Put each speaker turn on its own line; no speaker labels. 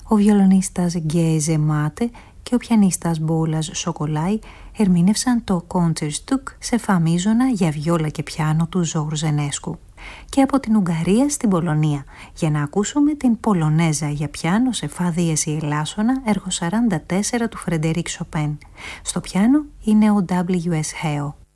Ο βιολονίστας Γκέιζε Μάτε και ο πιανίστας Μπόλας Σοκολάι ερμήνευσαν το Concertstück σε φα μείζωνα για βιόλα και πιάνο του Ζόρζ Ενέσκου. Και από την Ουγγαρία στην Πολωνία, για να ακούσουμε την Πολωνέζα για πιάνο σε φα δίεση ελάσσονα, έργο 44 του Φρεντερίκ Σοπέν. Στο πιάνο είναι ο W.S. Heo.